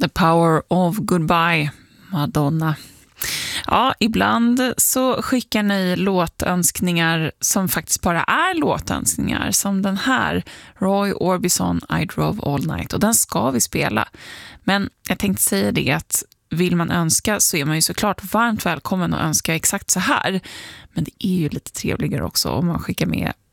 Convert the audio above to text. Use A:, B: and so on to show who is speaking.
A: The Power of Goodbye, Madonna. Ja, ibland så skickar ni låtönskningar som faktiskt bara är låtönskningar, som den här, Roy Orbison, I Drove All Night, och den ska vi spela. Men jag tänkte säga det att vill man önska så är man ju såklart varmt välkommen att önska exakt så här. Men det är ju lite trevligare också om man skickar med